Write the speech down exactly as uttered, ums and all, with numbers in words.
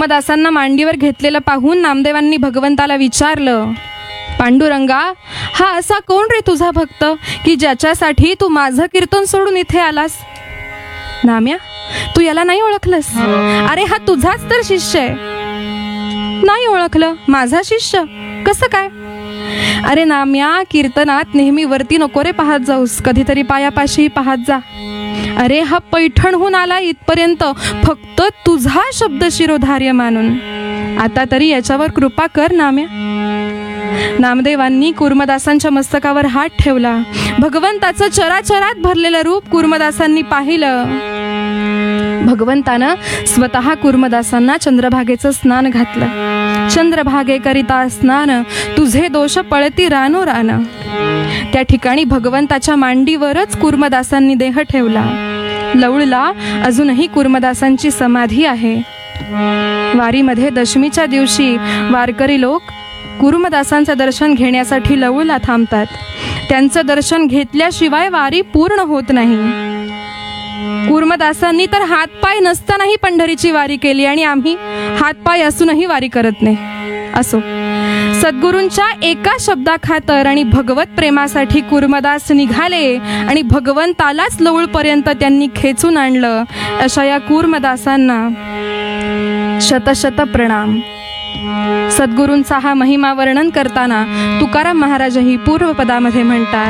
कुर्मदासांना मांडीवर घेतलेलं पाहून नामदेवांनी भगवंताला विचारलं, पांडुरंगा, हा असा कोण रे तुझा भक्त की ज्याच्यासाठी तू माझं कीर्तन सोडून इथे आलास? नाम्या, तू याला नाही ओळखलंस? अरे हा तुझाच तर शिष्य आहे. नाही ओळखलं? माझा शिष्य कसं काय? अरे नाम्या, कीर्तनात नेहमी वरती नको रे पाहत जाऊस, कधीतरी पायापाशी पाहत जा. अरे हा पैठणहून आला इथपर्यंत फक्त तुझा शब्द शिरोधार्य मानून. आता तरी याच्यावर कृपा कर नाम्या. नामदेवांनी कुर्मदासांच्या मस्तकावर हात ठेवला. भगवंताचं चराचरात भरलेलं रूप कुर्मदासांनी पाहिलं. भगवंतानं स्वतः कुर्मदासांना चंद्रभागेचं स्नान घातलं. चंद्रभागे करिता स्नान, तुझे दोष पळती रानो रान. त्या ठिकाणी भगवंताच्या मांडीवरच कुर्मदासांनी देह ठेवला. लौळला अजूनही कुर्मदासांची समाधी आहे. वारीमध्ये दशमीच्या दिवशी वारकरी लोक कुर्मदासांचं दर्शन घेण्यासाठी लौळला थांबतात. त्यांचं दर्शन घेतल्याशिवाय वारी पूर्ण होत नाही. कुर्मदासांनी तर हातपाय नसतानाही पंढरीची वारी केली आणि आम्ही हातपाय असूनही वारी करत नाही. असो, सद्गुरूंच्या एका शब्दाखातर आणि भगवत प्रेमासाठी कुर्मदास निघाले आणि भगवंतालाच लौळपर्यंत त्यांनी खेचून आणलं. अशा या कुर्मदासांना शतशत प्रणाम. सद्गुरूंचा हा महिमा वर्णन करताना तुकाराम महाराजही पूर्वपदामध्ये म्हणतात,